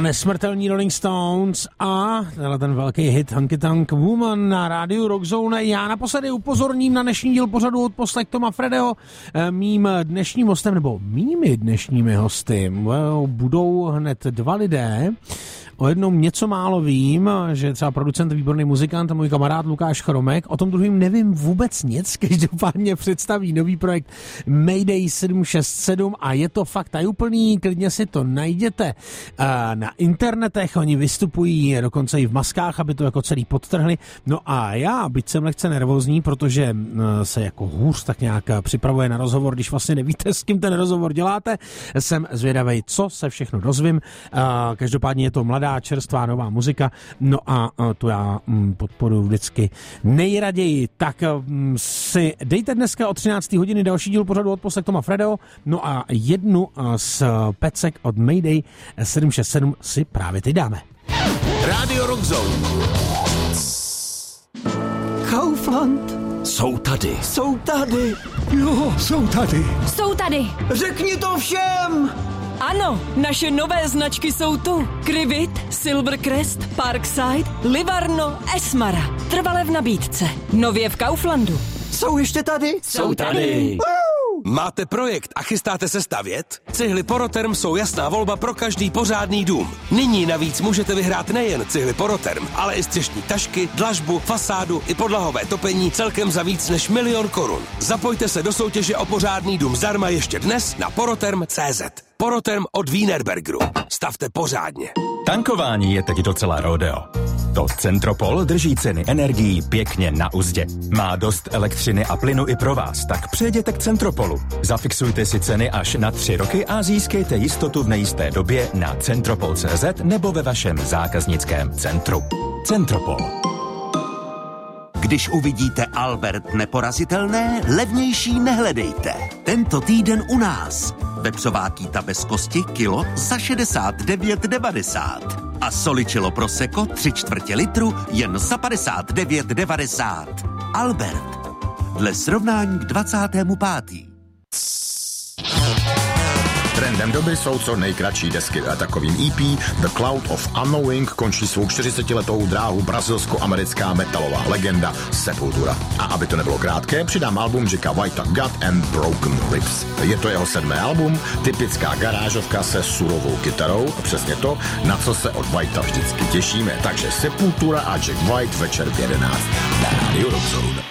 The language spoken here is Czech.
Ano, nesmrtelní Rolling Stones a ten velký hit Honky Tonk Woman na rádiu Rockzone. Já naposledy upozorním na dnešní díl pořadu od Poslech Toma Fredeho. Mým dnešním hostem, nebo mými dnešními hosty, budou hned dva lidé. O jednom něco málo vím, že třeba producent, výborný muzikant a můj kamarád Lukáš Chromek. O tom druhým nevím vůbec nic, každopádně představí nový projekt Mayday 767 a je to fakt tajuplný, klidně si to najděte na internetech, oni vystupují dokonce i v maskách, aby to jako celý podtrhli. No a já, byť jsem lehce nervózní, protože se jako hůř tak nějak připravuje na rozhovor, když vlastně nevíte, s kým ten rozhovor děláte, jsem zvědavej, co se všechno dozvím. Každopádně je to mladá čerstvá nová muzika, no a tu já podporuji vždycky nejraději. Tak si dejte dneska o 13. hodiny další díl pořadu od Poslech Toma Fredeho, no a jednu z pecek od Mayday 767 si právě teď dáme. Radio Rockzone. Kaufland. Jsou tady. Jsou tady. Jo, jsou tady. Jsou tady. Řekni to všem. Ano, naše nové značky jsou tu. Krivit, Silvercrest, Parkside, Livarno, Esmara. Trvale v nabídce. Nově v Kauflandu. Jsou ještě tady? Jsou tady. Máte projekt a chystáte se stavět? Cihly Poroterm jsou jasná volba pro každý pořádný dům. Nyní navíc můžete vyhrát nejen cihly Poroterm, ale i střešní tašky, dlažbu, fasádu i podlahové topení celkem za víc než 1 000 000 korun. Zapojte se do soutěže o pořádný dům zdarma ještě dnes na poroterm.cz. Poroterm od Wienerbergeru. Stavte pořádně. Tankování je teď docela rodeo. To Centropol drží ceny energií pěkně na uzdě. Má dost elektřiny a plynu i pro vás, tak přejděte k Centropolu. Zafixujte si ceny až na 3 roky a získejte jistotu v nejisté době na centropol.cz nebo ve vašem zákaznickém centru. Centropol. Když uvidíte Albert neporazitelné, levnější nehledejte. Tento týden u nás. Vepřová kýta bez kosti kilo za 69,90. A soličilo prosecco 3/4 litru jen za 59,90. Albert. Dle srovnání k 25. Trendem doby jsou co nejkratší desky a takovým EP The Cloud of Unknowing končí svou 40letou dráhu brazilsko-americká metalová legenda Sepultura. A aby to nebylo krátké, přidám album Jacka Whitea God and Broken Ribs. Je to jeho 7. album, typická garážovka se surovou kytarou, přesně to, na co se od Whitea vždycky těšíme. Takže Sepultura a Jack White večer v 11 na Radio Rockzone.